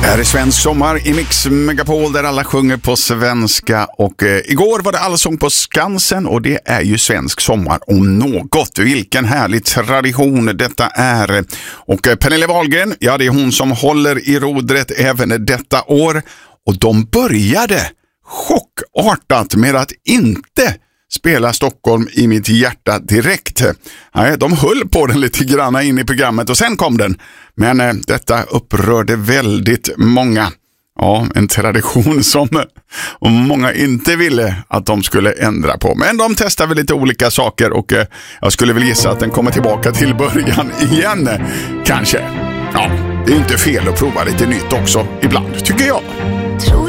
Det här är Svensk sommar i Mix Megapol där alla sjunger på svenska och igår var det Allsång på Skansen och det är ju svensk sommar om något. Vilken härlig tradition detta är. Och Pernille Wahlgren, ja det är hon som håller i rodret även detta år och de började chockartat med att inte spela Stockholm i mitt hjärta direkt. Nej, de höll på den lite granna in i programmet och sen kom den. Men detta upprörde väldigt många. Ja, en tradition som många inte ville att de skulle ändra på. Men de testar väl lite olika saker och jag skulle väl gissa att den kommer tillbaka till början igen. Kanske. Ja, det är inte fel att prova lite nytt också ibland, tycker jag.